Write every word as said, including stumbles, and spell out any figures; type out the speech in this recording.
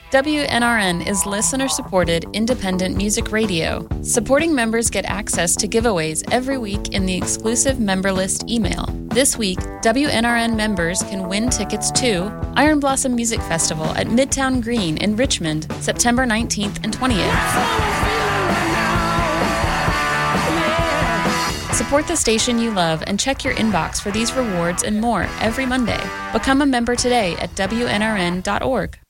W N R N is listener-supported independent music radio. Supporting members get access to giveaways every week in the exclusive member list email. This week, W N R N members can win tickets to Iron Blossom Music Festival at Midtown Green in Richmond, September nineteenth and twentieth. Support the station you love and check your inbox for these rewards and more every Monday. Become a member today at W N R N dot org.